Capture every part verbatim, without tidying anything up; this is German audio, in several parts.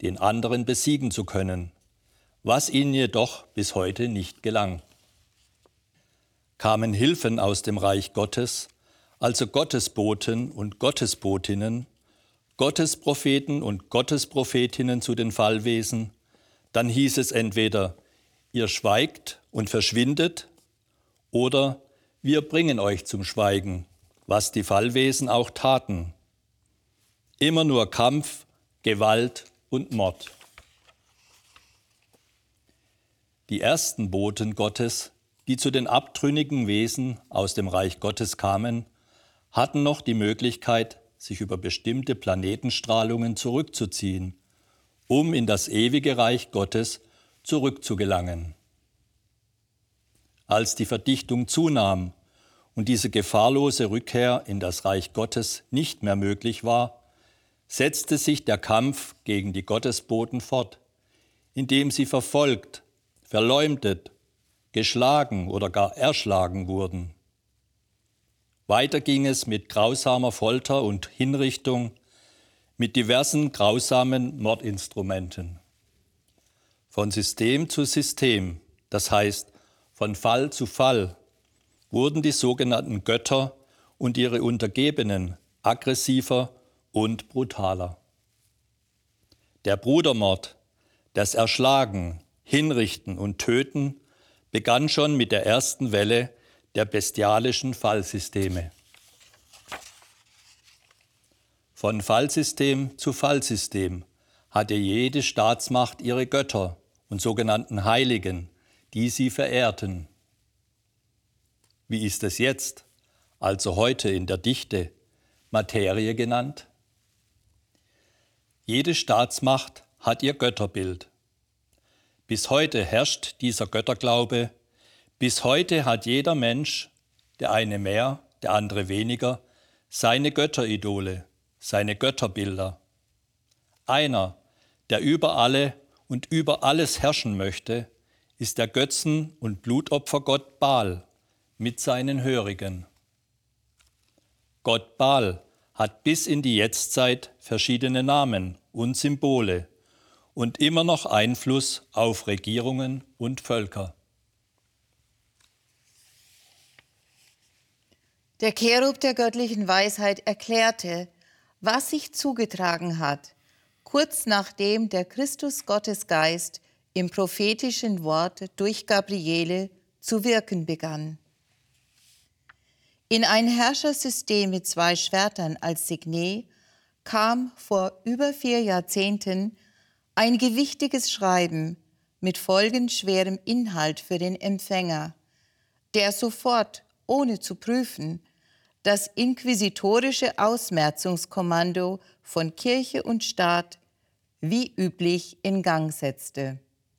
den anderen besiegen zu können, was ihnen jedoch bis heute nicht gelang. Kamen Hilfen aus dem Reich Gottes, also Gottesboten und Gottesbotinnen, Gottespropheten und Gottesprophetinnen zu den Fallwesen, dann hieß es entweder, ihr schweigt und verschwindet, oder wir bringen euch zum Schweigen, was die Fallwesen auch taten. Immer nur Kampf, Gewalt und Mord. Die ersten Boten Gottes, die zu den abtrünnigen Wesen aus dem Reich Gottes kamen, hatten noch die Möglichkeit, sich über bestimmte Planetenstrahlungen zurückzuziehen, um in das ewige Reich Gottes zurückzugelangen. Als die Verdichtung zunahm und diese gefahrlose Rückkehr in das Reich Gottes nicht mehr möglich war, setzte sich der Kampf gegen die Gottesboten fort, indem sie verfolgt, verleumdet, geschlagen oder gar erschlagen wurden. Weiter ging es mit grausamer Folter und Hinrichtung, mit diversen grausamen Mordinstrumenten. Von System zu System, das heißt von Fall zu Fall, wurden die sogenannten Götter und ihre Untergebenen aggressiver und brutaler. Der Brudermord, das Erschlagen, Hinrichten und Töten begann schon mit der ersten Welle der bestialischen Fallsysteme. Von Fallsystem zu Fallsystem hatte jede Staatsmacht ihre Götter und sogenannten Heiligen, die sie verehrten. Wie ist es jetzt, also heute in der Dichte, Materie genannt? Jede Staatsmacht hat ihr Götterbild. Bis heute herrscht dieser Götterglaube. Bis heute hat jeder Mensch, der eine mehr, der andere weniger, seine Götteridole, seine Götterbilder. Einer, der über alle und über alles herrschen möchte, ist der Götzen- und Blutopfergott Baal mit seinen Hörigen. Gott Baal hat bis in die Jetztzeit verschiedene Namen und Symbole und immer noch Einfluss auf Regierungen und Völker. Der Cherub der göttlichen Weisheit erklärte, was sich zugetragen hat, kurz nachdem der Christus Gottesgeist im prophetischen Wort durch Gabriele zu wirken begann. In ein Herrschersystem mit zwei Schwertern als Signet kam vor über vier Jahrzehnten ein gewichtiges Schreiben mit folgenschwerem Inhalt für den Empfänger, der sofort, ohne zu prüfen, das inquisitorische Ausmerzungskommando von Kirche und Staat wie üblich in Gang setzte.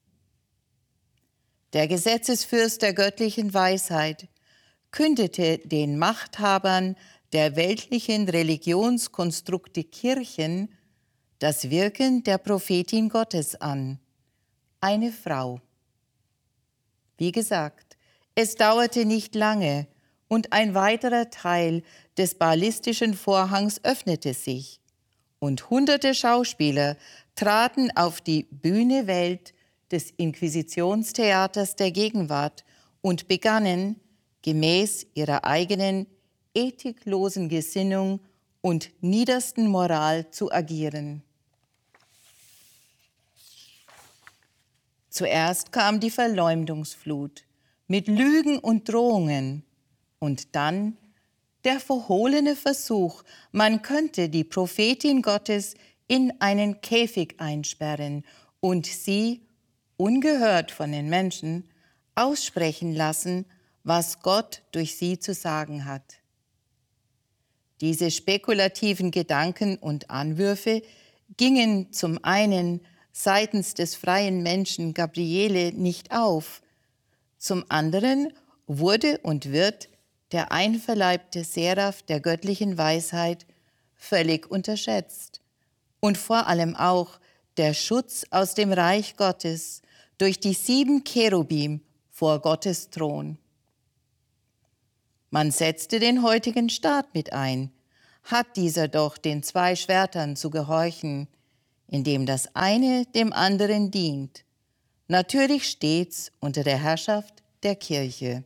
Der Gesetzesfürst der göttlichen Weisheit kündete den Machthabern der weltlichen Religionskonstrukte Kirchen das Wirken der Prophetin Gottes an, eine Frau. Wie gesagt, es dauerte nicht lange, und ein weiterer Teil des baalistischen Vorhangs öffnete sich, und hunderte Schauspieler traten auf die Bühne Welt des Inquisitionstheaters der Gegenwart und begannen, gemäß ihrer eigenen ethiklosen Gesinnung und niedersten Moral zu agieren. Zuerst kam die Verleumdungsflut mit Lügen und Drohungen und dann der verhohlene Versuch, man könnte die Prophetin Gottes in einen Käfig einsperren und sie, ungehört von den Menschen, aussprechen lassen, was Gott durch sie zu sagen hat. Diese spekulativen Gedanken und Anwürfe gingen zum einen seitens des freien Menschen Gabriele nicht auf, zum anderen wurde und wird der einverleibte Seraph der göttlichen Weisheit völlig unterschätzt und vor allem auch der Schutz aus dem Reich Gottes durch die sieben Cherubim vor Gottes Thron. Man setzte den heutigen Staat mit ein, hat dieser doch den zwei Schwertern zu gehorchen, indem das eine dem anderen dient, natürlich stets unter der Herrschaft der Kirche.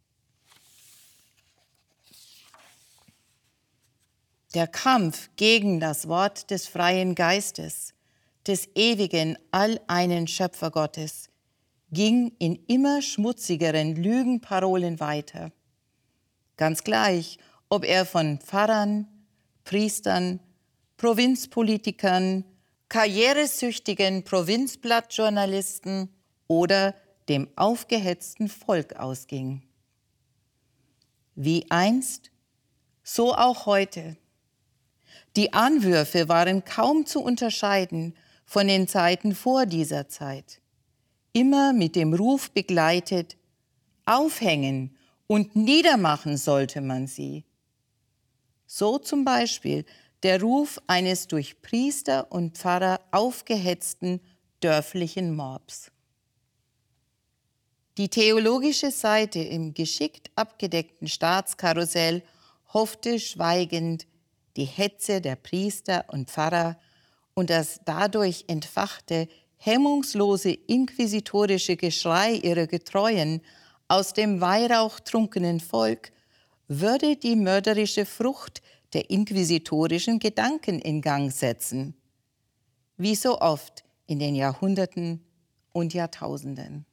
Der Kampf gegen das Wort des freien Geistes, des ewigen, alleinen Schöpfergottes, ging in immer schmutzigeren Lügenparolen weiter. Ganz gleich, ob er von Pfarrern, Priestern, Provinzpolitikern, karrieresüchtigen Provinzblattjournalisten oder dem aufgehetzten Volk ausging. Wie einst, so auch heute. Die Anwürfe waren kaum zu unterscheiden von den Zeiten vor dieser Zeit. Immer mit dem Ruf begleitet, aufhängen und niedermachen sollte man sie. So zum Beispiel der Ruf eines durch Priester und Pfarrer aufgehetzten dörflichen Mobs. Die theologische Seite im geschickt abgedeckten Staatskarussell hoffte schweigend, die Hetze der Priester und Pfarrer und das dadurch entfachte, hemmungslose inquisitorische Geschrei ihrer Getreuen aus dem weihrauchtrunkenen Volk würde die mörderische Frucht der inquisitorischen Gedanken in Gang setzen, wie so oft in den Jahrhunderten und Jahrtausenden.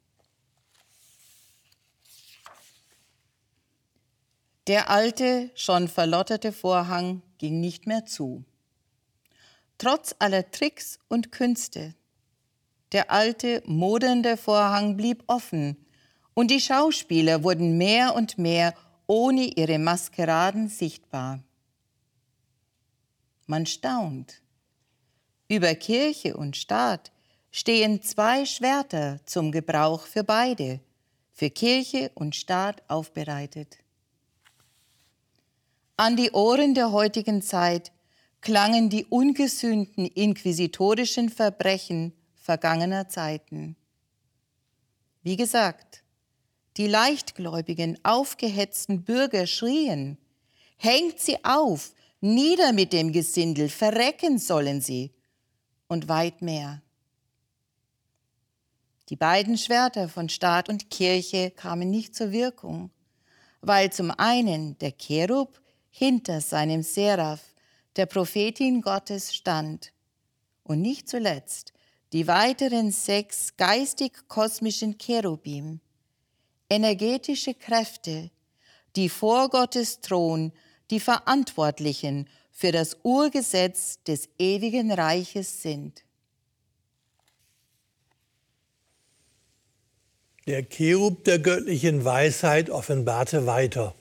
Der alte, schon verlotterte Vorhang ging nicht mehr zu. Trotz aller Tricks und Künste. Der alte, modernde Vorhang blieb offen und die Schauspieler wurden mehr und mehr ohne ihre Maskeraden sichtbar. Man staunt. Über Kirche und Staat stehen zwei Schwerter zum Gebrauch für beide, für Kirche und Staat aufbereitet. An die Ohren der heutigen Zeit klangen die ungesühnten inquisitorischen Verbrechen vergangener Zeiten. Wie gesagt, die leichtgläubigen, aufgehetzten Bürger schrien: Hängt sie auf, nieder mit dem Gesindel, verrecken sollen sie, und weit mehr. Die beiden Schwerter von Staat und Kirche kamen nicht zur Wirkung, weil zum einen der Cherub hinter seinem Seraph, der Prophetin Gottes, stand und nicht zuletzt die weiteren sechs geistig-kosmischen Cherubim, energetische Kräfte, die vor Gottes Thron die Verantwortlichen für das Urgesetz des ewigen Reiches sind. Der Cherub der göttlichen Weisheit offenbarte weiter: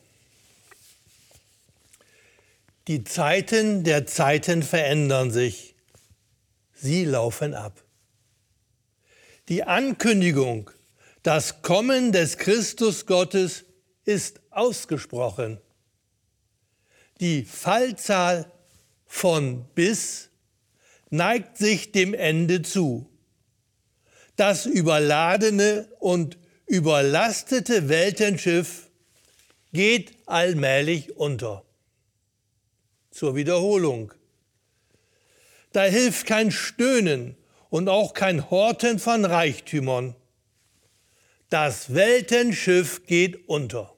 Die Zeiten der Zeiten verändern sich. Sie laufen ab. Die Ankündigung, das Kommen des Christus Gottes ist ausgesprochen. Die Fallzahl von bis neigt sich dem Ende zu. Das überladene und überlastete Weltenschiff geht allmählich unter. Zur Wiederholung: Da hilft kein Stöhnen und auch kein Horten von Reichtümern. Das Weltenschiff geht unter.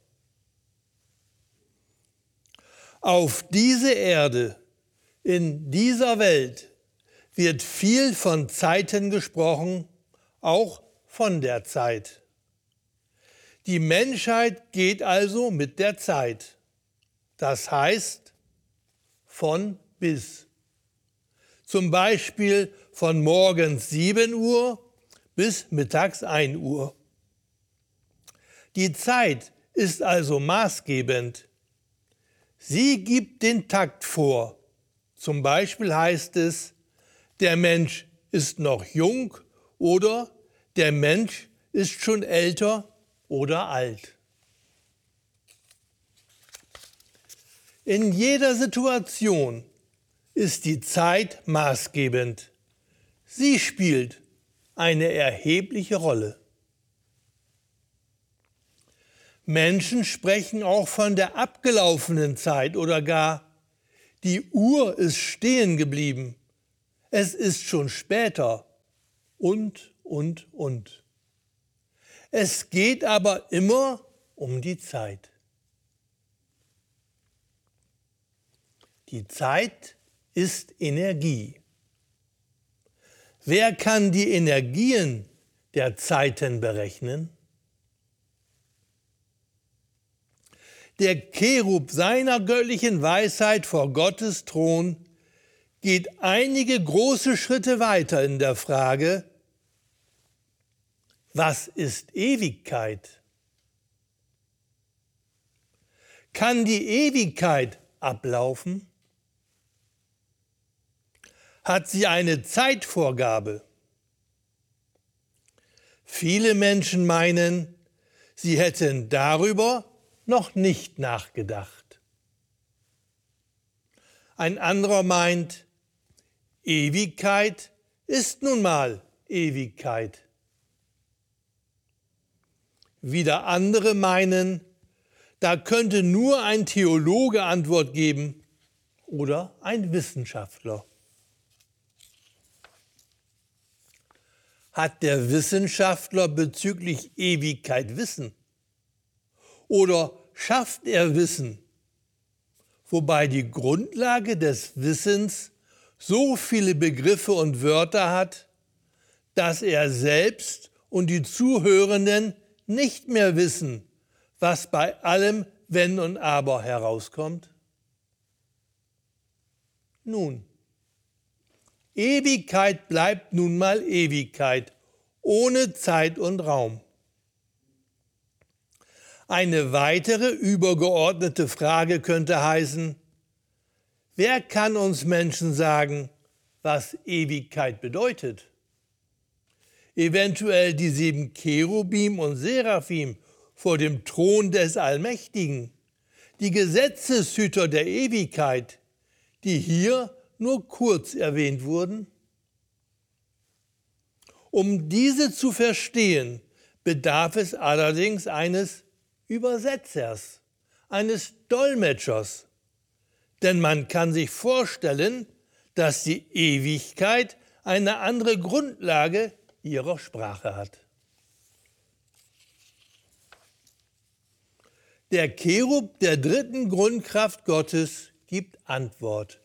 Auf diese Erde, in dieser Welt, wird viel von Zeiten gesprochen, auch von der Zeit. Die Menschheit geht also mit der Zeit. Das heißt, von bis. Zum Beispiel von morgens sieben Uhr bis mittags ein Uhr. Die Zeit ist also maßgebend. Sie gibt den Takt vor. Zum Beispiel heißt es, der Mensch ist noch jung oder der Mensch ist schon älter oder alt. In jeder Situation ist die Zeit maßgebend. Sie spielt eine erhebliche Rolle. Menschen sprechen auch von der abgelaufenen Zeit oder gar, die Uhr ist stehen geblieben. Es ist schon später und, und, und. Es geht aber immer um die Zeit. Die Zeit ist Energie. Wer kann die Energien der Zeiten berechnen? Der Cherub seiner göttlichen Weisheit vor Gottes Thron geht einige große Schritte weiter in der Frage, was ist Ewigkeit? Kann die Ewigkeit ablaufen? Hat sie eine Zeitvorgabe? Viele Menschen meinen, sie hätten darüber noch nicht nachgedacht. Ein anderer meint, Ewigkeit ist nun mal Ewigkeit. Wieder andere meinen, da könnte nur ein Theologe Antwort geben oder ein Wissenschaftler. Hat der Wissenschaftler bezüglich Ewigkeit Wissen? Oder schafft er Wissen, wobei die Grundlage des Wissens so viele Begriffe und Wörter hat, dass er selbst und die Zuhörenden nicht mehr wissen, was bei allem Wenn und Aber herauskommt? Nun, Ewigkeit bleibt nun mal Ewigkeit, ohne Zeit und Raum. Eine weitere übergeordnete Frage könnte heißen, wer kann uns Menschen sagen, was Ewigkeit bedeutet? Eventuell die sieben Cherubim und Seraphim vor dem Thron des Allmächtigen, die Gesetzeshüter der Ewigkeit, die hier nur kurz erwähnt wurden? Um diese zu verstehen, bedarf es allerdings eines Übersetzers, eines Dolmetschers. Denn man kann sich vorstellen, dass die Ewigkeit eine andere Grundlage ihrer Sprache hat. Der Cherub der dritten Grundkraft Gottes gibt Antwort.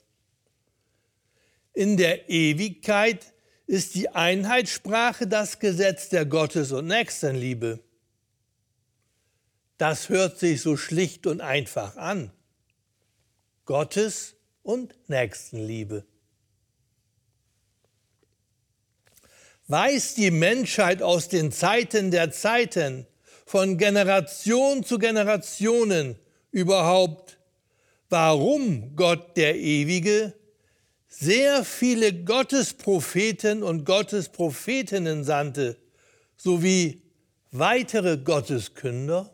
In der Ewigkeit ist die Einheitssprache das Gesetz der Gottes- und Nächstenliebe. Das hört sich so schlicht und einfach an. Gottes- und Nächstenliebe. Weiß die Menschheit aus den Zeiten der Zeiten, von Generation zu Generationen überhaupt, warum Gott der Ewige sehr viele Gottespropheten und Gottesprophetinnen sandte, sowie weitere Gotteskünder?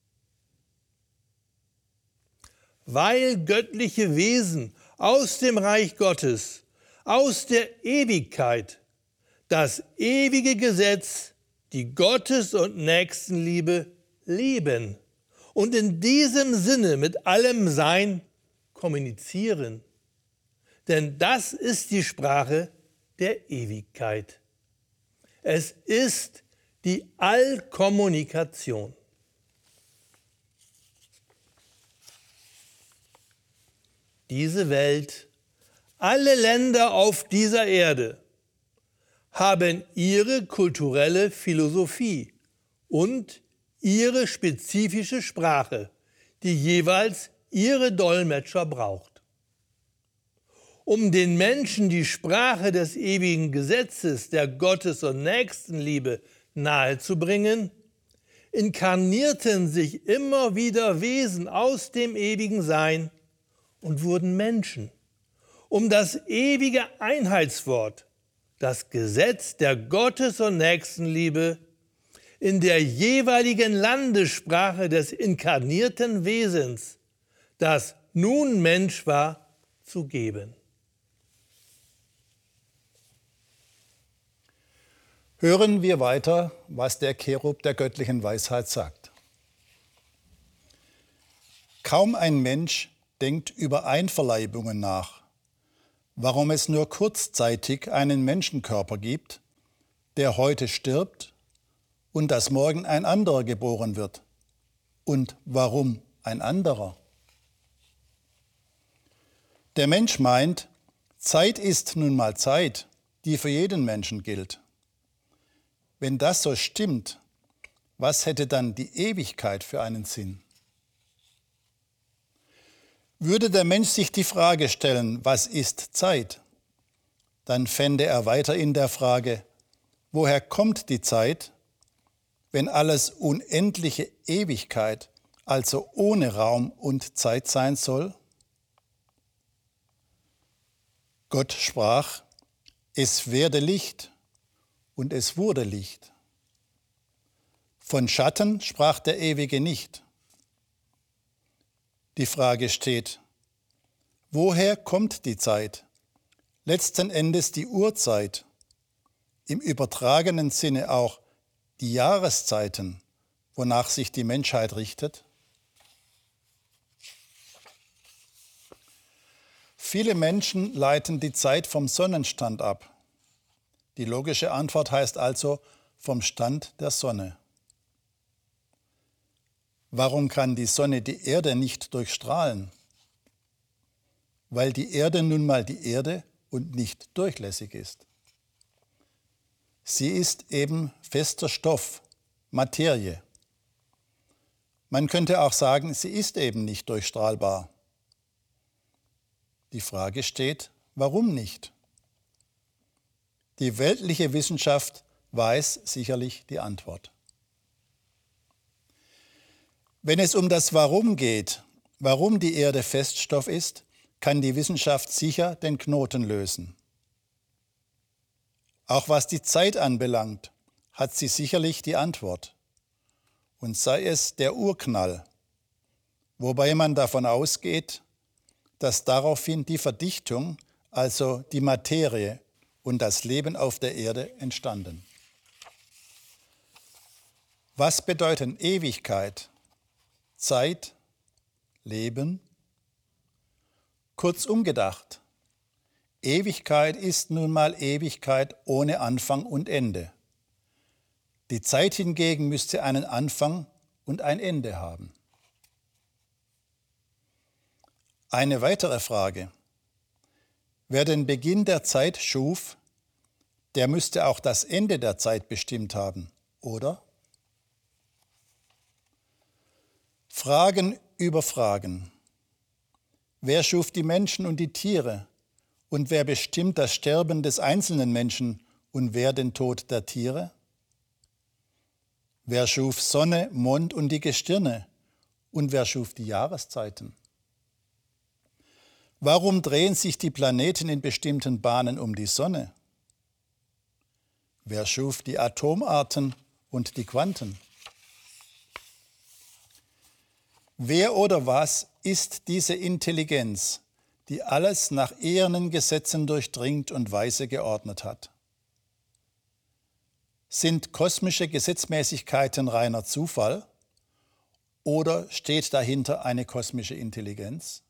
Weil göttliche Wesen aus dem Reich Gottes, aus der Ewigkeit, das ewige Gesetz, die Gottes- und Nächstenliebe leben und in diesem Sinne mit allem Sein kommunizieren. Denn das ist die Sprache der Ewigkeit. Es ist die Allkommunikation. Diese Welt, alle Länder auf dieser Erde haben ihre kulturelle Philosophie und ihre spezifische Sprache, die jeweils ihre Dolmetscher braucht. Um den Menschen die Sprache des ewigen Gesetzes, der Gottes- und Nächstenliebe nahezubringen, inkarnierten sich immer wieder Wesen aus dem ewigen Sein und wurden Menschen, um das ewige Einheitswort, das Gesetz der Gottes- und Nächstenliebe in der jeweiligen Landessprache des inkarnierten Wesens, das nun Mensch war, zu geben. Hören wir weiter, was der Cherub der göttlichen Weisheit sagt. Kaum ein Mensch denkt über Einverleibungen nach. warum es nur kurzzeitig einen Menschenkörper gibt, der heute stirbt und dass morgen ein anderer geboren wird. Und warum ein anderer? Der Mensch meint, Zeit ist nun mal Zeit, die für jeden Menschen gilt. Wenn das so stimmt, was hätte dann die Ewigkeit für einen Sinn? Würde der Mensch sich die Frage stellen, was ist Zeit? Dann fände er weiter in der Frage, woher kommt die Zeit, wenn alles unendliche Ewigkeit, also ohne Raum und Zeit sein soll? Gott sprach, es werde Licht, und es wurde Licht. Von Schatten sprach der Ewige nicht. Die Frage steht, woher kommt die Zeit? Letzten Endes die Urzeit, im übertragenen Sinne auch die Jahreszeiten, wonach sich die Menschheit richtet? Viele Menschen leiten die Zeit vom Sonnenstand ab. Die logische Antwort heißt also vom Stand der Sonne. Warum kann die Sonne die Erde nicht durchstrahlen? Weil die Erde nun mal die Erde und nicht durchlässig ist. Sie ist eben fester Stoff, Materie. Man könnte auch sagen, sie ist eben nicht durchstrahlbar. Die Frage steht, warum nicht? Die weltliche Wissenschaft weiß sicherlich die Antwort. Wenn es um das Warum geht, warum die Erde Feststoff ist, kann die Wissenschaft sicher den Knoten lösen. Auch was die Zeit anbelangt, hat sie sicherlich die Antwort. Und sei es der Urknall, wobei man davon ausgeht, dass daraufhin die Verdichtung, also die Materie und das Leben auf der Erde entstanden. Was bedeuten Ewigkeit, Zeit, Leben? Kurz umgedacht, Ewigkeit ist nun mal Ewigkeit ohne Anfang und Ende. Die Zeit hingegen müsste einen Anfang und ein Ende haben. Eine weitere Frage. Wer den Beginn der Zeit schuf, der müsste auch das Ende der Zeit bestimmt haben, oder? Fragen über Fragen. Wer schuf die Menschen und die Tiere? Und wer bestimmt das Sterben des einzelnen Menschen und wer den Tod der Tiere? Wer schuf Sonne, Mond und die Gestirne? Und wer schuf die Jahreszeiten? Warum drehen sich die Planeten in bestimmten Bahnen um die Sonne? Wer schuf die Atomarten und die Quanten? Wer oder was ist diese Intelligenz, die alles nach ehernen Gesetzen durchdringt und weise geordnet hat? Sind kosmische Gesetzmäßigkeiten reiner Zufall oder steht dahinter eine kosmische Intelligenz?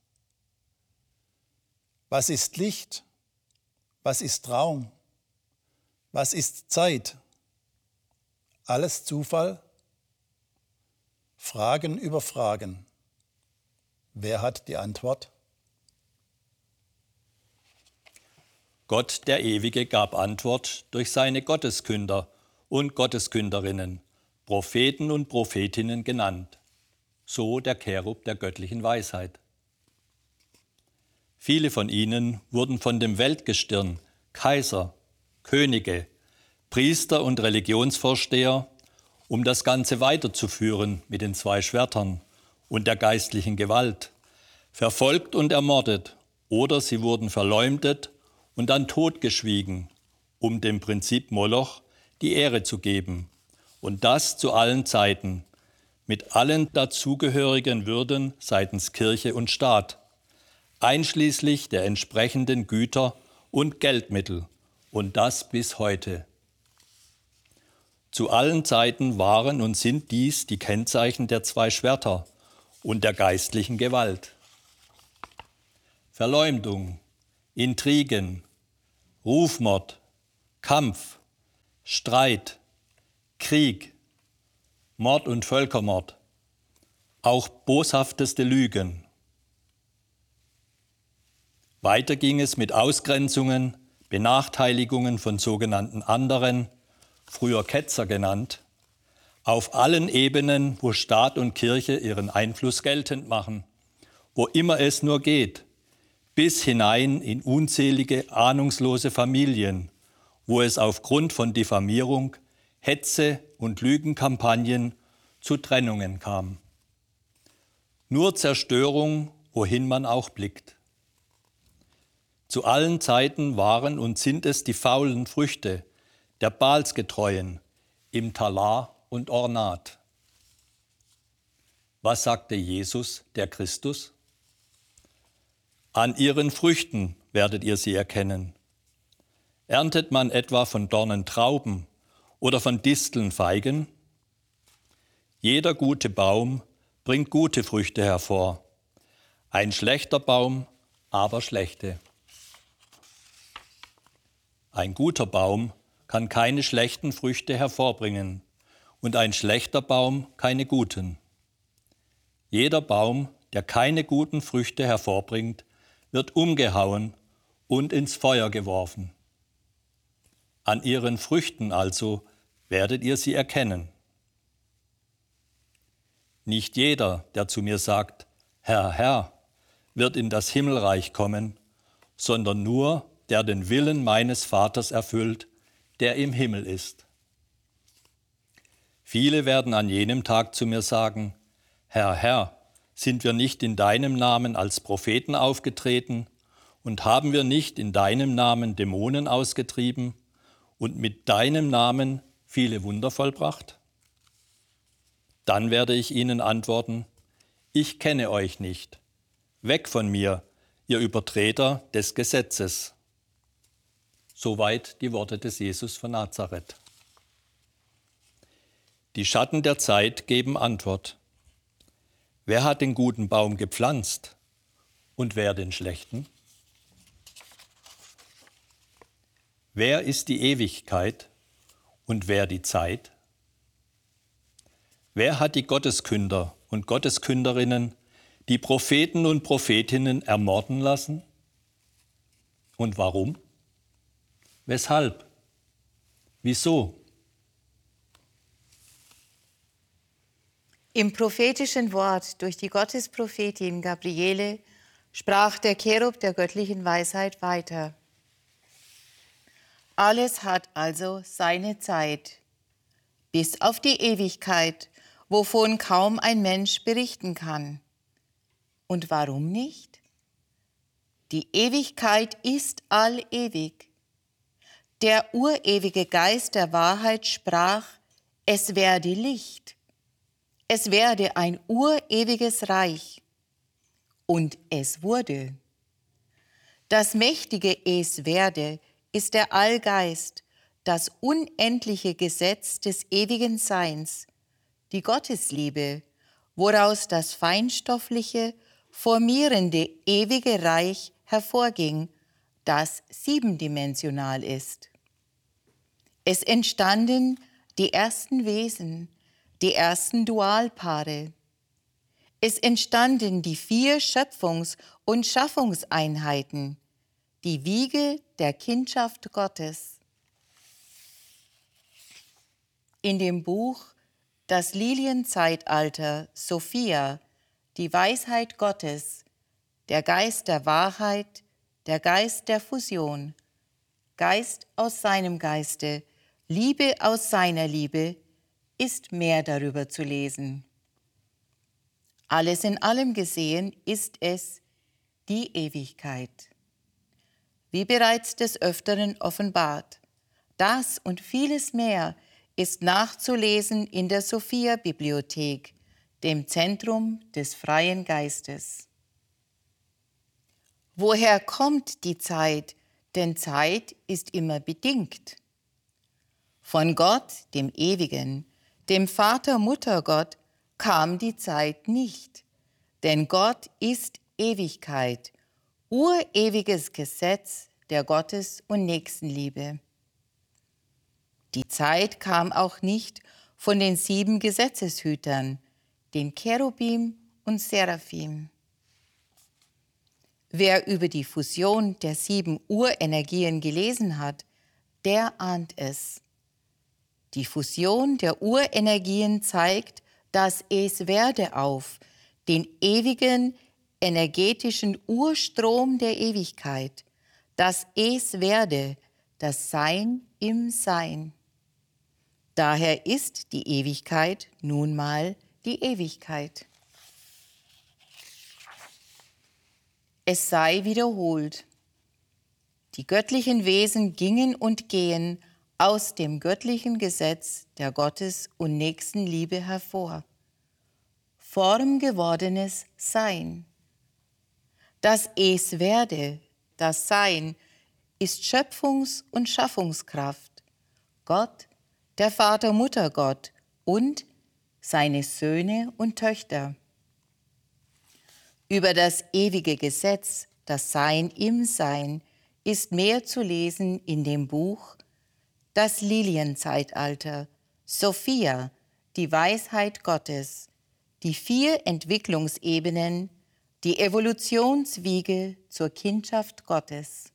Was ist Licht? Was ist Raum? Was ist Zeit? Alles Zufall? Fragen über Fragen. Wer hat die Antwort? Gott, der Ewige, gab Antwort durch seine Gotteskünder und Gotteskünderinnen, Propheten und Prophetinnen genannt. So der Cherub der göttlichen Weisheit. Viele von ihnen wurden von dem Weltgestirn, Kaiser, Könige, Priester und Religionsvorsteher, um das Ganze weiterzuführen mit den zwei Schwertern und der geistlichen Gewalt, verfolgt und ermordet, oder sie wurden verleumdet und dann totgeschwiegen, um dem Prinzip Moloch die Ehre zu geben, und das zu allen Zeiten, mit allen dazugehörigen Würden seitens Kirche und Staat, einschließlich der entsprechenden Güter und Geldmittel, und das bis heute. Zu allen Zeiten waren und sind dies die Kennzeichen der zwei Schwerter und der geistlichen Gewalt. Verleumdung, Intrigen, Rufmord, Kampf, Streit, Krieg, Mord und Völkermord, auch boshafteste Lügen. Weiter ging es mit Ausgrenzungen, Benachteiligungen von sogenannten anderen, früher Ketzer genannt, auf allen Ebenen, wo Staat und Kirche ihren Einfluss geltend machen, wo immer es nur geht, bis hinein in unzählige, ahnungslose Familien, wo es aufgrund von Diffamierung, Hetze und Lügenkampagnen zu Trennungen kam. Nur Zerstörung, wohin man auch blickt. Zu allen Zeiten waren und sind es die faulen Früchte der Baalsgetreuen im Talar und Ornat. Was sagte Jesus, der Christus? An ihren Früchten werdet ihr sie erkennen. Erntet man etwa von Dornen Trauben oder von Disteln Feigen? Jeder gute Baum bringt gute Früchte hervor, ein schlechter Baum aber schlechte. Ein guter Baum kann keine schlechten Früchte hervorbringen und ein schlechter Baum keine guten. Jeder Baum, der keine guten Früchte hervorbringt, wird umgehauen und ins Feuer geworfen. An ihren Früchten also werdet ihr sie erkennen. Nicht jeder, der zu mir sagt, Herr, Herr, wird in das Himmelreich kommen, sondern nur, der den Willen meines Vaters erfüllt, der im Himmel ist. Viele werden an jenem Tag zu mir sagen, Herr, Herr, sind wir nicht in deinem Namen als Propheten aufgetreten und haben wir nicht in deinem Namen Dämonen ausgetrieben und mit deinem Namen viele Wunder vollbracht? Dann werde ich ihnen antworten, ich kenne euch nicht. Weg von mir, ihr Übertreter des Gesetzes. Soweit die Worte des Jesus von Nazareth. Die Schatten der Zeit geben Antwort. Wer hat den guten Baum gepflanzt und wer den schlechten? Wer ist die Ewigkeit und wer die Zeit? Wer hat die Gotteskünder und Gotteskünderinnen, die Propheten und Prophetinnen ermorden lassen? Und warum? Weshalb? Wieso? Im prophetischen Wort durch die Gottesprophetin Gabriele sprach der Cherub der göttlichen Weisheit weiter. Alles hat also seine Zeit, bis auf die Ewigkeit, wovon kaum ein Mensch berichten kann. Und warum nicht? Die Ewigkeit ist allewig. Der urewige Geist der Wahrheit sprach, es werde Licht. Es werde ein urewiges Reich. Und es wurde. Das mächtige Es werde ist der Allgeist, das unendliche Gesetz des ewigen Seins, die Gottesliebe, woraus das feinstoffliche, formierende ewige Reich hervorging, das siebendimensional ist. Es entstanden die ersten Wesen, die ersten Dualpaare. Es entstanden die vier Schöpfungs- und Schaffungseinheiten, die Wiege der Kindschaft Gottes. In dem Buch Das Lilienzeitalter, Sophia, die Weisheit Gottes, der Geist der Wahrheit, der Geist der Fusion, Geist aus seinem Geiste, Liebe aus seiner Liebe, ist mehr darüber zu lesen. Alles in allem gesehen ist es die Ewigkeit. Wie bereits des Öfteren offenbart, das und vieles mehr ist nachzulesen in der Sophia-Bibliothek, dem Zentrum des freien Geistes. Woher kommt die Zeit? Denn Zeit ist immer bedingt. Von Gott, dem Ewigen, dem Vater-Mutter-Gott, kam die Zeit nicht. Denn Gott ist Ewigkeit urewiges Gesetz der Gottes- und Nächstenliebe. Die Zeit kam auch nicht von den sieben Gesetzeshütern, den Cherubim und Seraphim. Wer über die Fusion der sieben Urenergien gelesen hat, der ahnt es. Die Fusion der Urenergien zeigt das Es-Werde auf, den ewigen energetischen Urstrom der Ewigkeit, das Es-Werde, das Sein im Sein. Daher ist die Ewigkeit nun mal die Ewigkeit. Es sei wiederholt. Die göttlichen Wesen gingen und gehen aus dem göttlichen Gesetz der Gottes- und Nächstenliebe hervor. Formgewordenes Sein. Das Es-Werde, das Sein, ist Schöpfungs- und Schaffungskraft. Gott, der Vater, Mutter Gott und seine Söhne und Töchter. Über das ewige Gesetz, das Sein im Sein, ist mehr zu lesen in dem Buch Das Lilienzeitalter, Sophia, die Weisheit Gottes, die vier Entwicklungsebenen, die Evolutionswiege zur Kindschaft Gottes.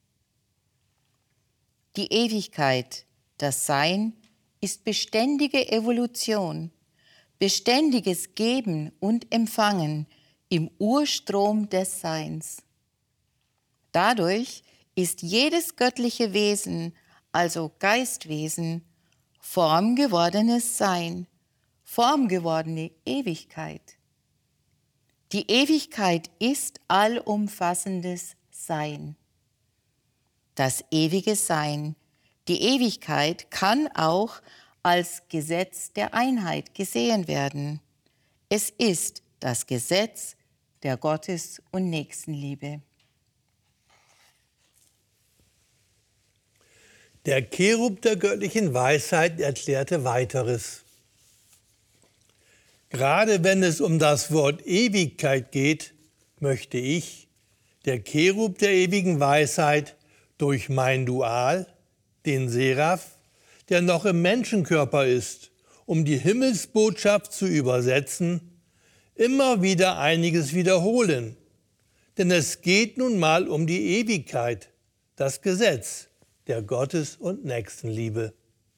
Die Ewigkeit, das Sein, ist beständige Evolution, beständiges Geben und Empfangen im Urstrom des Seins. Dadurch ist jedes göttliche Wesen, also Geistwesen, formgewordenes Sein, formgewordene Ewigkeit. Die Ewigkeit ist allumfassendes Sein. Das ewige Sein, die Ewigkeit, kann auch als Gesetz der Einheit gesehen werden. Es ist das Gesetz der Gottes- und Nächstenliebe. Der Cherub der göttlichen Weisheit erklärte Weiteres. Gerade wenn es um das Wort Ewigkeit geht, möchte ich, der Cherub der ewigen Weisheit, durch mein Dual, den Seraph, der noch im Menschenkörper ist, um die Himmelsbotschaft zu übersetzen, immer wieder einiges wiederholen. Denn es geht nun mal um die Ewigkeit, das Gesetz der Gottes- und Nächstenliebe.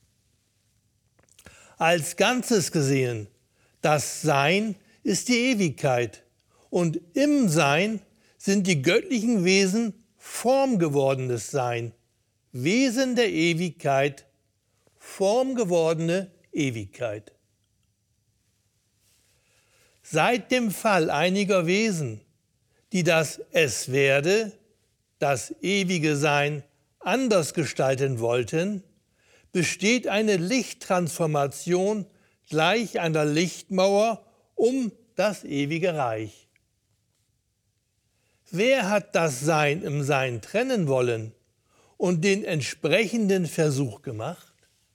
Als Ganzes gesehen, das Sein ist die Ewigkeit und im Sein sind die göttlichen Wesen formgewordenes Sein, Wesen der Ewigkeit, formgewordene Ewigkeit. Seit dem Fall einiger Wesen, die das Es-Werde, das ewige Sein, anders gestalten wollten, besteht eine Lichttransformation gleich einer Lichtmauer um das ewige Reich. Wer hat das Sein im Sein trennen wollen und den entsprechenden Versuch gemacht?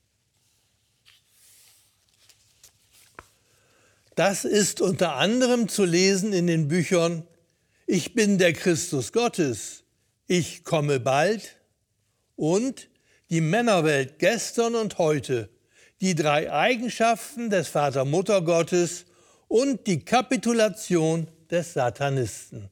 Das ist unter anderem zu lesen in den Büchern Ich bin der Christus Gottes, ich komme bald und Die Männerwelt gestern und heute, die drei Eigenschaften des Vater-Mutter-Gottes und die Kapitulation des Satanisten.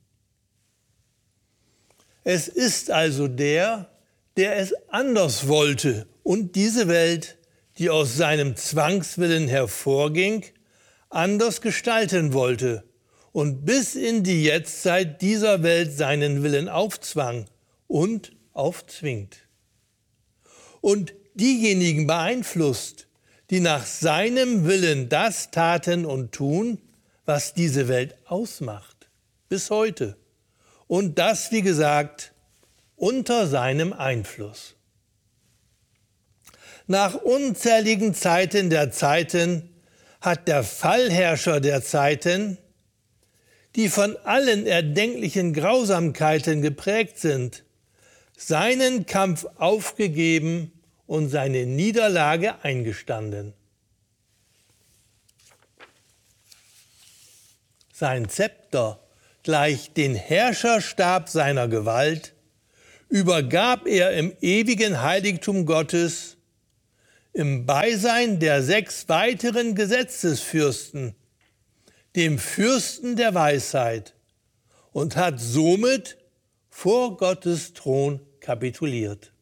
Es ist also der, der es anders wollte und diese Welt, die aus seinem Zwangswillen hervorging, anders gestalten wollte und bis in die Jetztzeit dieser Welt seinen Willen aufzwang und aufzwingt. Und diejenigen beeinflusst, die nach seinem Willen das taten und tun, was diese Welt ausmacht, bis heute. Und das, wie gesagt, unter seinem Einfluss. Nach unzähligen Zeiten der Zeiten hat der Fallherrscher der Zeiten, die von allen erdenklichen Grausamkeiten geprägt sind, seinen Kampf aufgegeben und seine Niederlage eingestanden. Sein Zepter, gleich den Herrscherstab seiner Gewalt übergab er im ewigen Heiligtum Gottes im Beisein der sechs weiteren Gesetzesfürsten dem Fürsten der Weisheit und hat somit vor Gottes Thron kapituliert.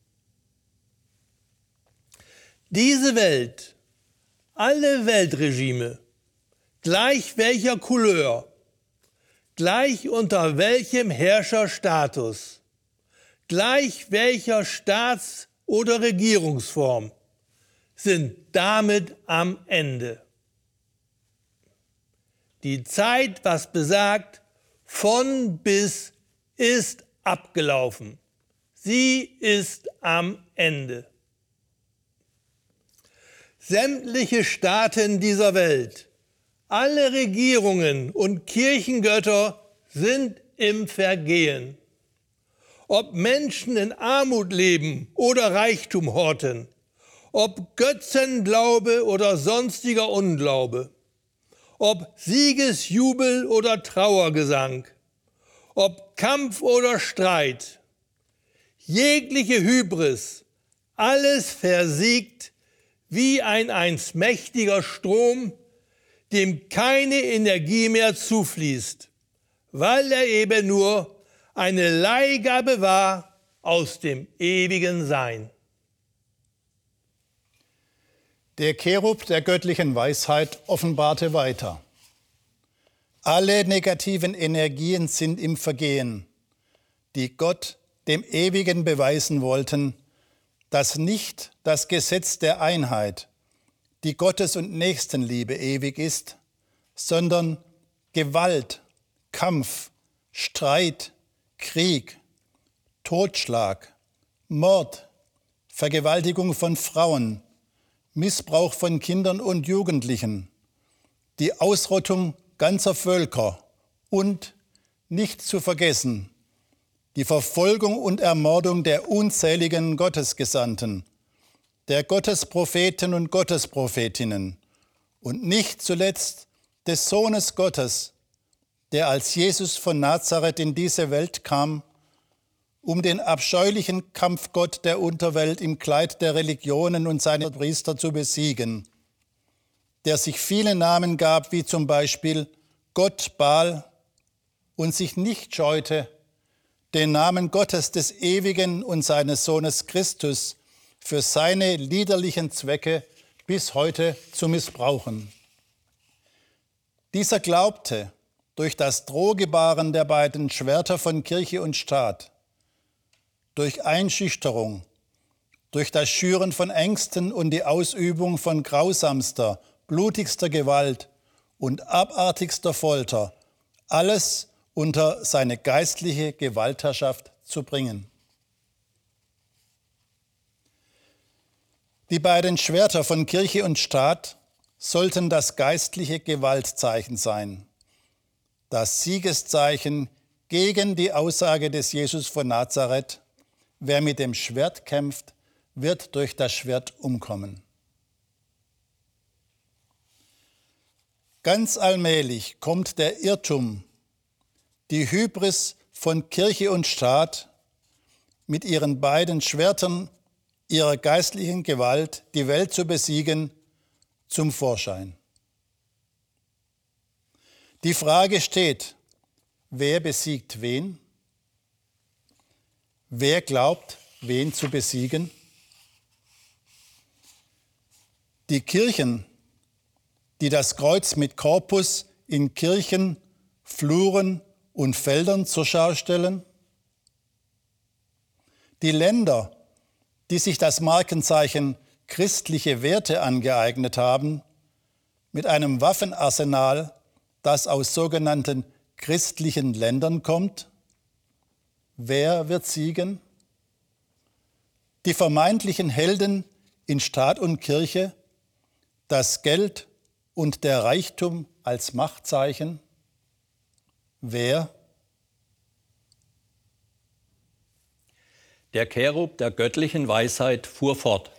Diese Welt, alle Weltregime, gleich welcher Couleur, gleich unter welchem Herrscherstatus, gleich welcher Staats- oder Regierungsform, sind damit am Ende. Die Zeit, was besagt, von bis ist abgelaufen. Sie ist am Ende. Sämtliche Staaten dieser Welt, alle Regierungen und Kirchengötter sind im Vergehen. Ob Menschen in Armut leben oder Reichtum horten, ob Götzenglaube oder sonstiger Unglaube, ob Siegesjubel oder Trauergesang, ob Kampf oder Streit, jegliche Hybris, alles versiegt wie ein einst mächtiger Strom, dem keine Energie mehr zufließt, weil er eben nur eine Leihgabe war aus dem ewigen Sein. Der Cherub der göttlichen Weisheit offenbarte weiter. Alle negativen Energien sind im Vergehen, die Gott dem Ewigen beweisen wollten, dass nicht das Gesetz der Einheit, die Gottes- und Nächstenliebe ewig ist, sondern Gewalt, Kampf, Streit, Krieg, Totschlag, Mord, Vergewaltigung von Frauen, Missbrauch von Kindern und Jugendlichen, die Ausrottung ganzer Völker und, nicht zu vergessen, die Verfolgung und Ermordung der unzähligen Gottesgesandten, der Gottespropheten und Gottesprophetinnen und nicht zuletzt des Sohnes Gottes, der als Jesus von Nazareth in diese Welt kam, um den abscheulichen Kampfgott der Unterwelt im Kleid der Religionen und seine Priester zu besiegen, der sich viele Namen gab, wie zum Beispiel Gott Baal, und sich nicht scheute, den Namen Gottes des Ewigen und seines Sohnes Christus für seine liederlichen Zwecke bis heute zu missbrauchen. Dieser glaubte, durch das Drohgebaren der beiden Schwerter von Kirche und Staat, durch Einschüchterung, durch das Schüren von Ängsten und die Ausübung von grausamster, blutigster Gewalt und abartigster Folter, alles unter seine geistliche Gewaltherrschaft zu bringen. Die beiden Schwerter von Kirche und Staat sollten das geistliche Gewaltzeichen sein, das Siegeszeichen gegen die Aussage des Jesus von Nazareth: Wer mit dem Schwert kämpft, wird durch das Schwert umkommen. Ganz allmählich kommt der Irrtum, die Hybris von Kirche und Staat mit ihren beiden Schwertern ihrer geistlichen Gewalt, die Welt zu besiegen, zum Vorschein. Die Frage steht: Wer besiegt wen? Wer glaubt, wen zu besiegen? Die Kirchen, die das Kreuz mit Korpus in Kirchen, Fluren und Feldern zur Schau stellen? Die Länder, die sich das Markenzeichen christliche Werte angeeignet haben, mit einem Waffenarsenal, das aus sogenannten christlichen Ländern kommt? Wer wird siegen? Die vermeintlichen Helden in Staat und Kirche, das Geld und der Reichtum als Machtzeichen? Wer? Der Cherub der göttlichen Weisheit fuhr fort.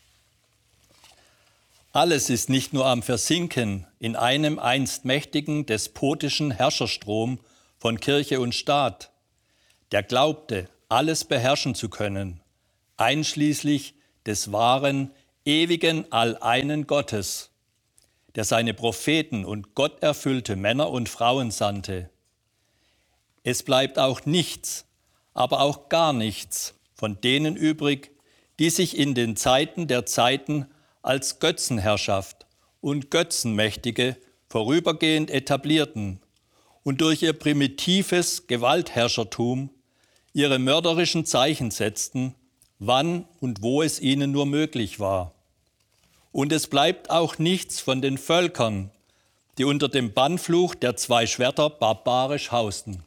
Alles ist nicht nur am Versinken in einem einst mächtigen, despotischen Herrscherstrom von Kirche und Staat, der glaubte, alles beherrschen zu können, einschließlich des wahren, ewigen, alleinen Gottes, der seine Propheten und gotterfüllte Männer und Frauen sandte. Es bleibt auch nichts, aber auch gar nichts von denen übrig, die sich in den Zeiten der Zeiten als Götzenherrschaft und Götzenmächtige vorübergehend etablierten und durch ihr primitives Gewaltherrschertum ihre mörderischen Zeichen setzten, wann und wo es ihnen nur möglich war. Und es bleibt auch nichts von den Völkern, die unter dem Bannfluch der zwei Schwerter barbarisch hausten.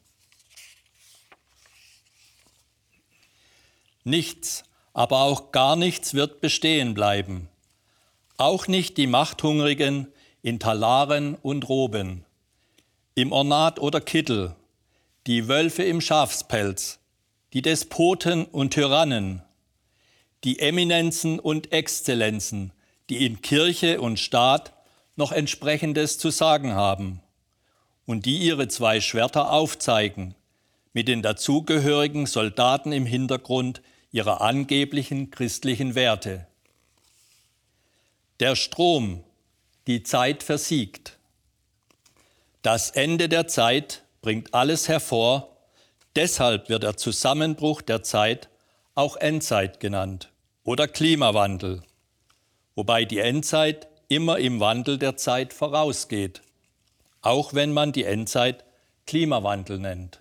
Nichts, aber auch gar nichts wird bestehen bleiben. Auch nicht die Machthungrigen in Talaren und Roben, im Ornat oder Kittel, die Wölfe im Schafspelz, die Despoten und Tyrannen, die Eminenzen und Exzellenzen, die in Kirche und Staat noch Entsprechendes zu sagen haben und die ihre zwei Schwerter aufzeigen, mit den dazugehörigen Soldaten im Hintergrund ihrer angeblichen christlichen Werte. Der Strom, die Zeit versiegt. Das Ende der Zeit bringt alles hervor, deshalb wird der Zusammenbruch der Zeit auch Endzeit genannt oder Klimawandel, wobei die Endzeit immer im Wandel der Zeit vorausgeht, auch wenn man die Endzeit Klimawandel nennt.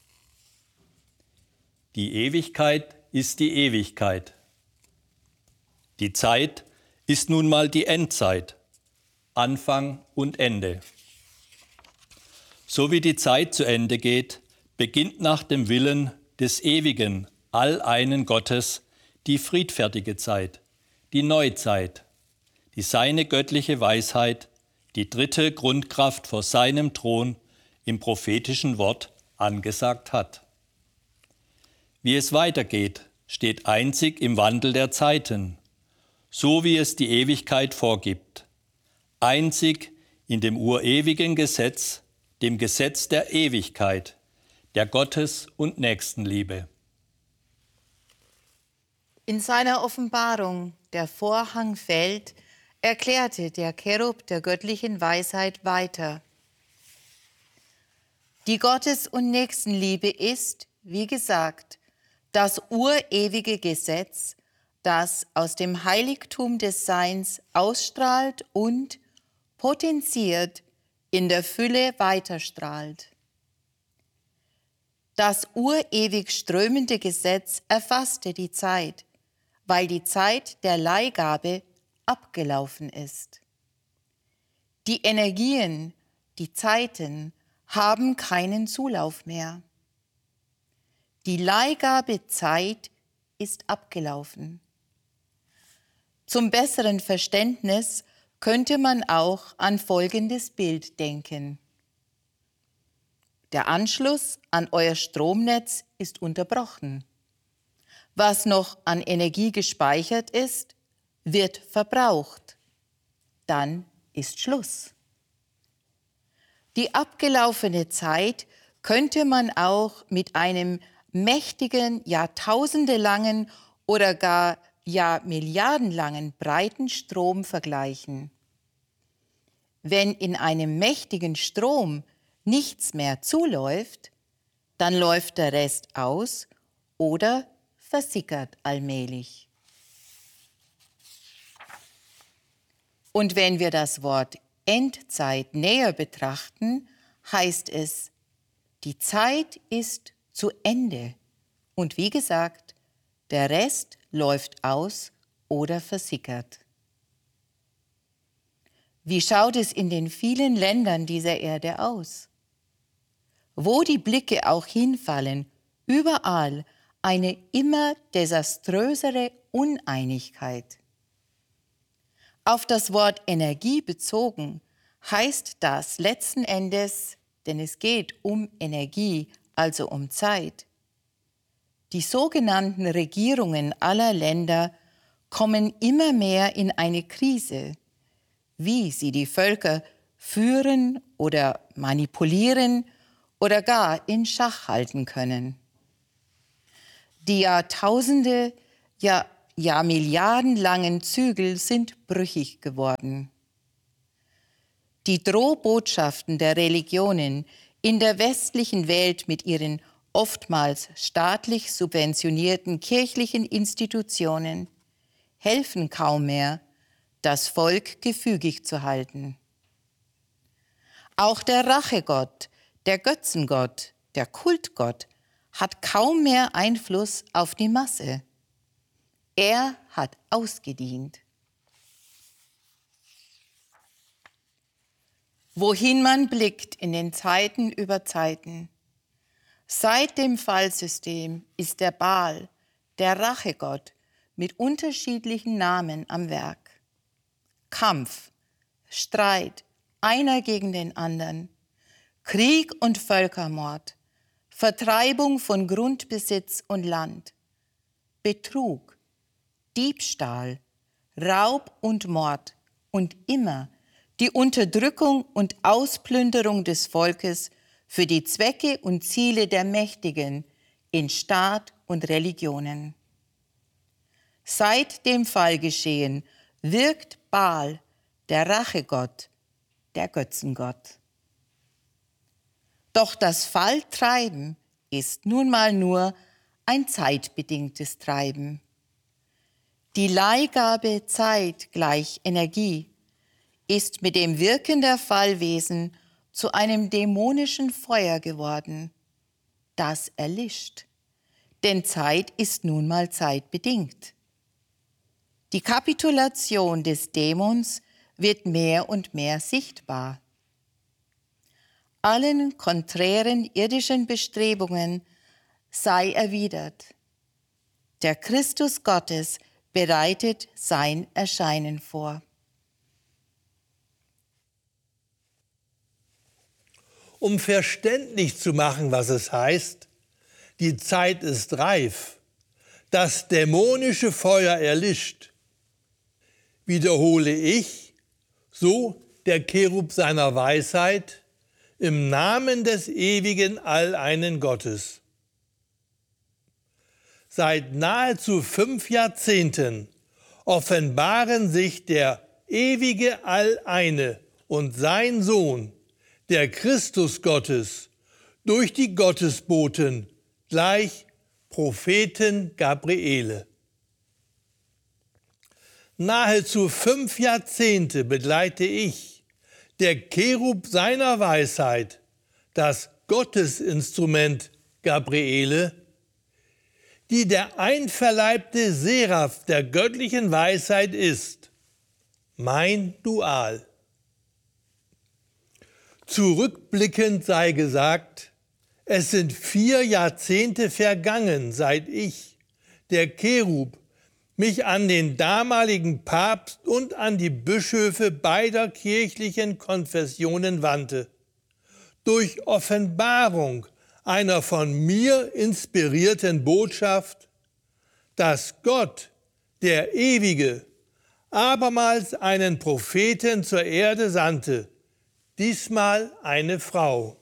Die Ewigkeit ist die Ewigkeit. Die Zeit ist nun mal die Endzeit, Anfang und Ende. So wie die Zeit zu Ende geht, beginnt nach dem Willen des ewigen, alleinen Gottes die friedfertige Zeit, die Neuzeit, die seine göttliche Weisheit, die dritte Grundkraft vor seinem Thron im prophetischen Wort angesagt hat. Wie es weitergeht, steht einzig im Wandel der Zeiten, so wie es die Ewigkeit vorgibt, einzig in dem urewigen Gesetz, dem Gesetz der Ewigkeit, der Gottes- und Nächstenliebe. In seiner Offenbarung, der Vorhang fällt, erklärte der Cherub der göttlichen Weisheit weiter. Die Gottes- und Nächstenliebe ist, wie gesagt, das urewige Gesetz, das aus dem Heiligtum des Seins ausstrahlt und potenziert in der Fülle weiterstrahlt. Das urewig strömende Gesetz erfasste die Zeit, weil die Zeit der Leihgabe abgelaufen ist. Die Energien, die Zeiten haben keinen Zulauf mehr. Die Leihgabe Zeit ist abgelaufen. Zum besseren Verständnis könnte man auch an folgendes Bild denken. Der Anschluss an euer Stromnetz ist unterbrochen. Was noch an Energie gespeichert ist, wird verbraucht. Dann ist Schluss. Die abgelaufene Zeit könnte man auch mit einem mächtigen, jahrtausendelangen oder gar ja milliardenlangen breiten Strom vergleichen. Wenn in einem mächtigen Strom nichts mehr zuläuft, dann läuft der Rest aus oder versickert allmählich. Und wenn wir das Wort Endzeit näher betrachten, heißt es, die Zeit ist zu Ende. Und wie gesagt, der Rest läuft aus oder versickert. Wie schaut es in den vielen Ländern dieser Erde aus? Wo die Blicke auch hinfallen, überall eine immer desaströsere Uneinigkeit. Auf das Wort Energie bezogen heißt das letzten Endes, denn es geht um Energie, also um Zeit. Die sogenannten Regierungen aller Länder kommen immer mehr in eine Krise, wie sie die Völker führen oder manipulieren oder gar in Schach halten können. Die Jahrtausende, ja, ja milliardenlangen Zügel sind brüchig geworden. Die Drohbotschaften der Religionen in der westlichen Welt mit ihren oftmals staatlich subventionierten kirchlichen Institutionen helfen kaum mehr, das Volk gefügig zu halten. Auch der Rachegott, der Götzengott, der Kultgott hat kaum mehr Einfluss auf die Masse. Er hat ausgedient. Wohin man blickt in den Zeiten über Zeiten, seit dem Fallsystem ist der Baal, der Rachegott, mit unterschiedlichen Namen am Werk. Kampf, Streit, einer gegen den anderen, Krieg und Völkermord, Vertreibung von Grundbesitz und Land, Betrug, Diebstahl, Raub und Mord und immer die Unterdrückung und Ausplünderung des Volkes für die Zwecke und Ziele der Mächtigen in Staat und Religionen. Seit dem Fallgeschehen wirkt Baal, der Rachegott, der Götzengott. Doch das Falltreiben ist nun mal nur ein zeitbedingtes Treiben. Die Leihgabe Zeit gleich Energie ist mit dem Wirken der Fallwesen zu einem dämonischen Feuer geworden, das erlischt, denn Zeit ist nun mal zeitbedingt. Die Kapitulation des Dämons wird mehr und mehr sichtbar. Allen konträren irdischen Bestrebungen sei erwidert. Der Christus Gottes bereitet sein Erscheinen vor. Um verständlich zu machen, was es heißt, die Zeit ist reif, das dämonische Feuer erlischt, wiederhole ich, so der Cherub seiner Weisheit, im Namen des ewigen Alleinen Gottes. Seit nahezu fünf Jahrzehnten offenbaren sich der ewige Alleine und sein Sohn, der Christus Gottes, durch die Gottesboten, gleich Propheten Gabriele. Nahezu fünf Jahrzehnte begleite ich, der Cherub seiner Weisheit, das Gottesinstrument Gabriele, die der einverleibte Seraph der göttlichen Weisheit ist, mein Dual. Zurückblickend sei gesagt, es sind vier Jahrzehnte vergangen, seit ich, der Cherub, mich an den damaligen Papst und an die Bischöfe beider kirchlichen Konfessionen wandte, durch Offenbarung einer von mir inspirierten Botschaft, dass Gott, der Ewige, abermals einen Propheten zur Erde sandte, diesmal eine Frau.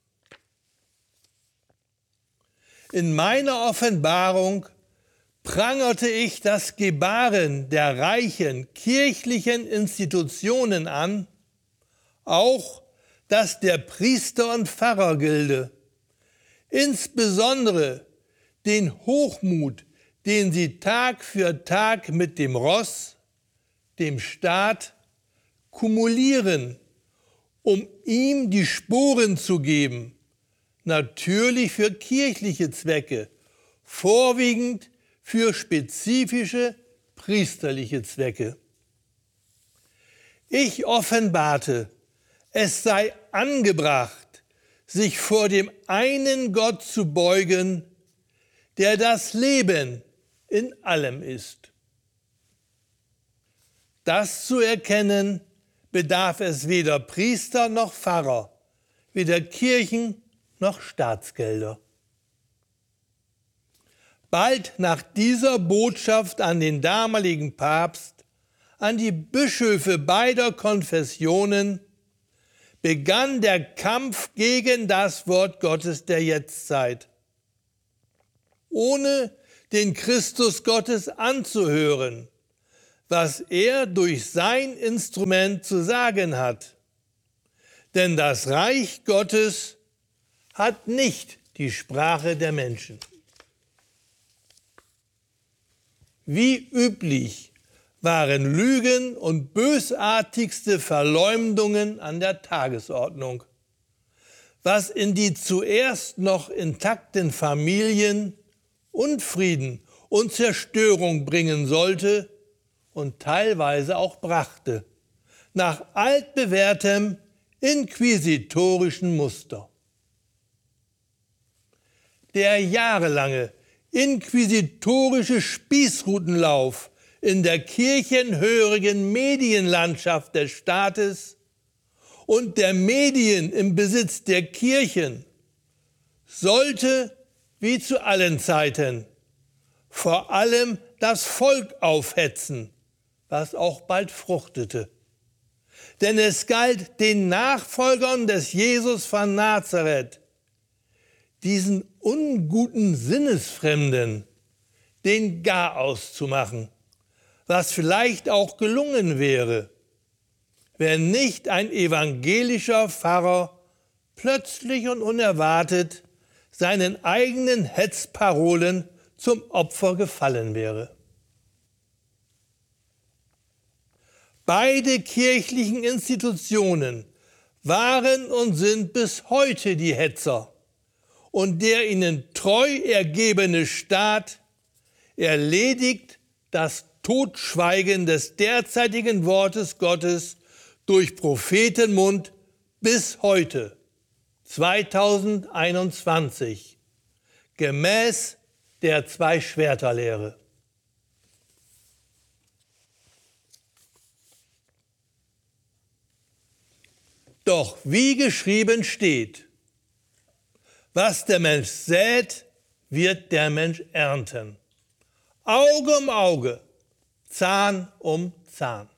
In meiner Offenbarung prangerte ich das Gebaren der reichen kirchlichen Institutionen an, auch das der Priester- und Pfarrergilde, insbesondere den Hochmut, den sie Tag für Tag mit dem Ross, dem Staat, kumulieren, um ihm die Sporen zu geben, natürlich für kirchliche Zwecke, vorwiegend für spezifische priesterliche Zwecke. Ich offenbarte, es sei angebracht, sich vor dem einen Gott zu beugen, der das Leben in allem ist. Das zu erkennen, bedarf es weder Priester noch Pfarrer, weder Kirchen noch Staatsgelder. Bald nach dieser Botschaft an den damaligen Papst, an die Bischöfe beider Konfessionen, begann der Kampf gegen das Wort Gottes der Jetztzeit. Ohne den Christus Gottes anzuhören, was er durch sein Instrument zu sagen hat. Denn das Reich Gottes hat nicht die Sprache der Menschen. Wie üblich waren Lügen und bösartigste Verleumdungen an der Tagesordnung, was in die zuerst noch intakten Familien Unfrieden und Zerstörung bringen sollte und teilweise auch brachte, nach altbewährtem inquisitorischen Muster. Der jahrelange inquisitorische Spießrutenlauf in der kirchenhörigen Medienlandschaft des Staates und der Medien im Besitz der Kirchen sollte, wie zu allen Zeiten, vor allem das Volk aufhetzen, was auch bald fruchtete. Denn es galt den Nachfolgern des Jesus von Nazareth, diesen unguten Sinnesfremden, den Garaus zu machen, was vielleicht auch gelungen wäre, wenn nicht ein evangelischer Pfarrer plötzlich und unerwartet seinen eigenen Hetzparolen zum Opfer gefallen wäre. Beide kirchlichen Institutionen waren und sind bis heute die Hetzer, und der ihnen treu ergebene Staat erledigt das Totschweigen des derzeitigen Wortes Gottes durch Prophetenmund bis heute, zweitausendeinundzwanzig, gemäß der Zwei-Schwerter-Lehre. Doch wie geschrieben steht, was der Mensch sät, wird der Mensch ernten. Auge um Auge, Zahn um Zahn.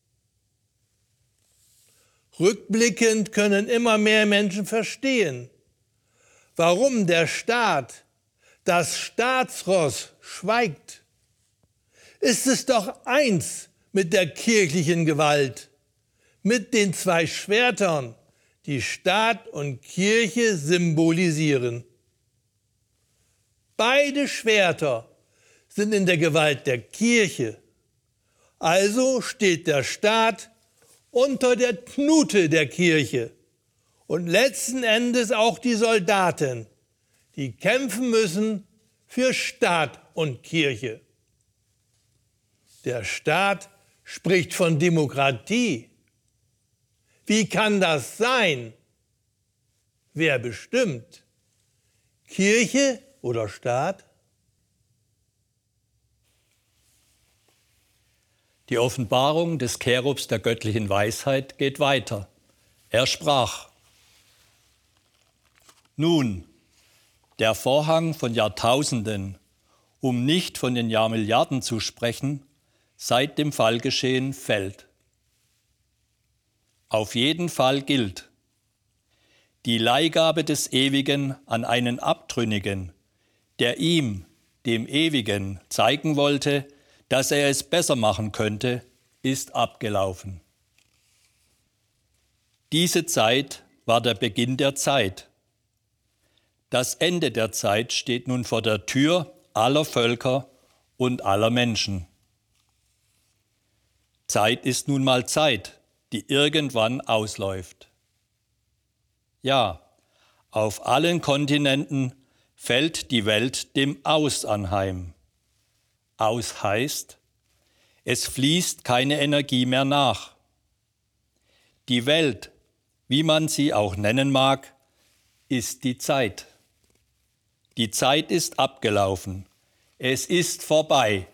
Rückblickend können immer mehr Menschen verstehen, warum der Staat, das Staatsross, schweigt. Ist es doch eins mit der kirchlichen Gewalt, mit den zwei Schwertern, die Staat und Kirche symbolisieren. Beide Schwerter sind in der Gewalt der Kirche. Also steht der Staat unter der Knute der Kirche und letzten Endes auch die Soldaten, die kämpfen müssen für Staat und Kirche. Der Staat spricht von Demokratie. Wie kann das sein? Wer bestimmt? Kirche oder Staat? Die Offenbarung des Cherubs der göttlichen Weisheit geht weiter. Er sprach: Nun, der Vorhang von Jahrtausenden, um nicht von den Jahrmilliarden zu sprechen, seit dem Fallgeschehen fällt. Auf jeden Fall gilt: Die Leihgabe des Ewigen an einen Abtrünnigen, der ihm, dem Ewigen, zeigen wollte, dass er es besser machen könnte, ist abgelaufen. Diese Zeit war der Beginn der Zeit. Das Ende der Zeit steht nun vor der Tür aller Völker und aller Menschen. Zeit ist nun mal Zeit, die irgendwann ausläuft. Ja, auf allen Kontinenten fällt die Welt dem Aus anheim. Aus heißt, es fließt keine Energie mehr nach. Die Welt, wie man sie auch nennen mag, ist die Zeit. Die Zeit ist abgelaufen. Es ist vorbei.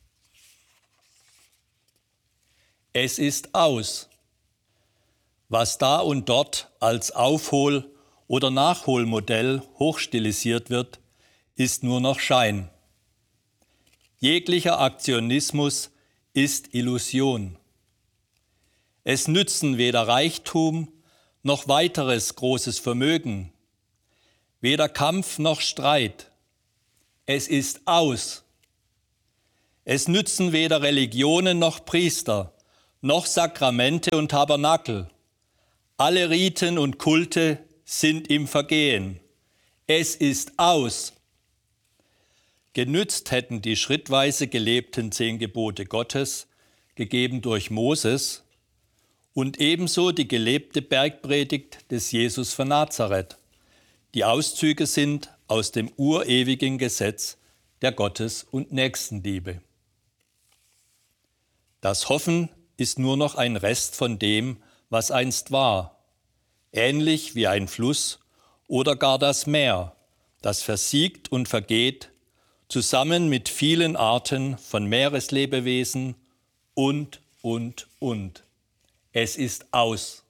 Es ist aus. Was da und dort als Aufhol- oder Nachholmodell hochstilisiert wird, ist nur noch Schein. Jeglicher Aktionismus ist Illusion. Es nützen weder Reichtum noch weiteres großes Vermögen, weder Kampf noch Streit. Es ist aus. Es nützen weder Religionen noch Priester, noch Sakramente und Tabernakel. Alle Riten und Kulte sind im Vergehen. Es ist aus. Genützt hätten die schrittweise gelebten zehn Gebote Gottes, gegeben durch Moses, und ebenso die gelebte Bergpredigt des Jesus von Nazareth, die Auszüge sind aus dem urewigen Gesetz der Gottes- und Nächstenliebe. Das Hoffen ist nur noch ein Rest von dem, was einst war, ähnlich wie ein Fluss oder gar das Meer, das versiegt und vergeht, zusammen mit vielen Arten von Meereslebewesen und, und, und. Es ist aus.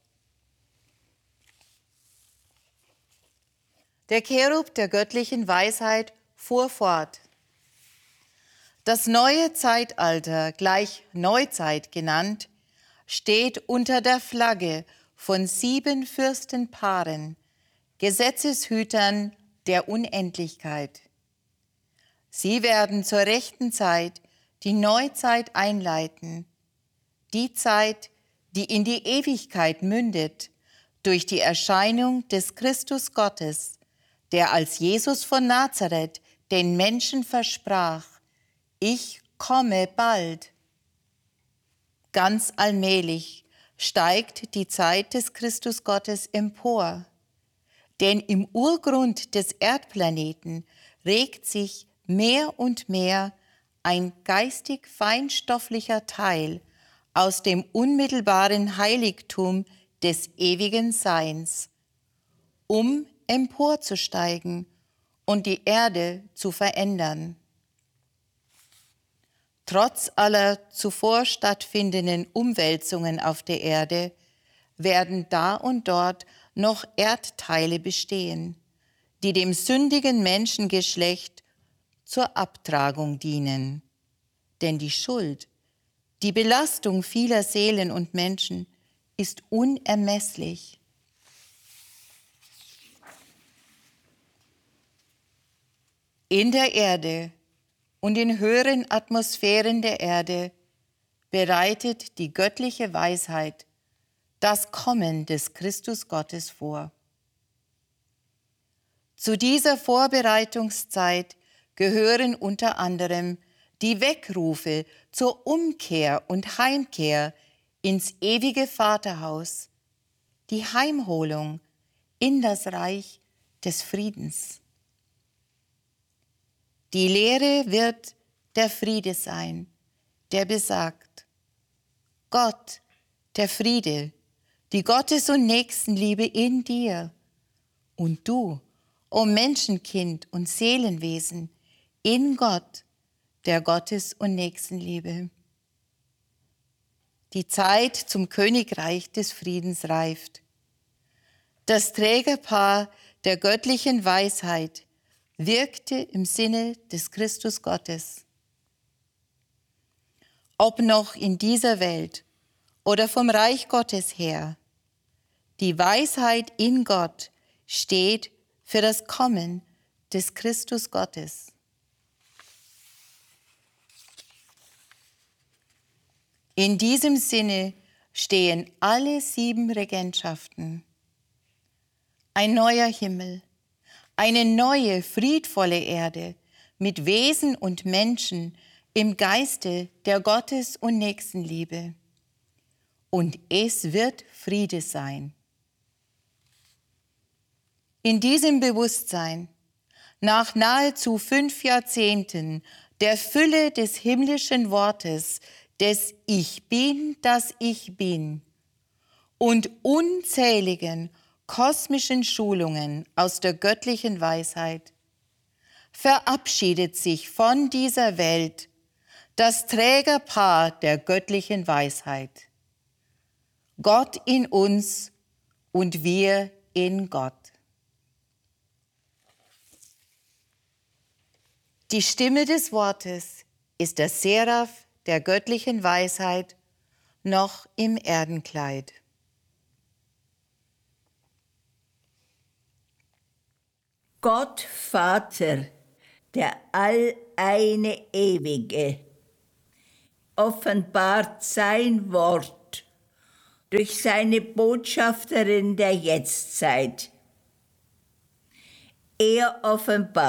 Der Cherub der göttlichen Weisheit fuhr fort. Das neue Zeitalter, gleich Neuzeit genannt, steht unter der Flagge von sieben Fürstenpaaren, Gesetzeshütern der Unendlichkeit. Sie werden zur rechten Zeit die Neuzeit einleiten, die Zeit, die in die Ewigkeit mündet, durch die Erscheinung des Christus Gottes, der als Jesus von Nazareth den Menschen versprach: Ich komme bald. Ganz allmählich steigt die Zeit des Christus Gottes empor, denn im Urgrund des Erdplaneten regt sich mehr und mehr ein geistig feinstofflicher Teil aus dem unmittelbaren Heiligtum des ewigen Seins, um emporzusteigen und die Erde zu verändern. Trotz aller zuvor stattfindenden Umwälzungen auf der Erde werden da und dort noch Erdteile bestehen, die dem sündigen Menschengeschlecht zur Abtragung dienen. Denn die Schuld, die Belastung vieler Seelen und Menschen ist unermesslich. In der Erde und in höheren Atmosphären der Erde bereitet die göttliche Weisheit das Kommen des Christus Gottes vor. Zu dieser Vorbereitungszeit gehören unter anderem die Weckrufe zur Umkehr und Heimkehr ins ewige Vaterhaus, die Heimholung in das Reich des Friedens. Die Lehre wird der Friede sein, der besagt: Gott, der Friede, die Gottes- und Nächstenliebe in dir und du, o Menschenkind und Seelenwesen, in Gott, der Gottes- und Nächstenliebe. Die Zeit zum Königreich des Friedens reift. Das Trägerpaar der göttlichen Weisheit wirkte im Sinne des Christus Gottes. Ob noch in dieser Welt oder vom Reich Gottes her, die Weisheit in Gott steht für das Kommen des Christus Gottes. In diesem Sinne stehen alle sieben Regentschaften. Ein neuer Himmel, eine neue, friedvolle Erde mit Wesen und Menschen im Geiste der Gottes- und Nächstenliebe. Und es wird Friede sein. In diesem Bewusstsein, nach nahezu fünf Jahrzehnten der Fülle des himmlischen Wortes, des Ich Bin, das ich bin, und unzähligen kosmischen Schulungen aus der göttlichen Weisheit, verabschiedet sich von dieser Welt das Trägerpaar der göttlichen Weisheit. Gott in uns und wir in Gott. Die Stimme des Wortes ist der Seraph der göttlichen Weisheit noch im Erdenkleid. Gott Vater, der Alleine Ewige, offenbart sein Wort durch seine Botschafterin der Jetztzeit. Er offenbart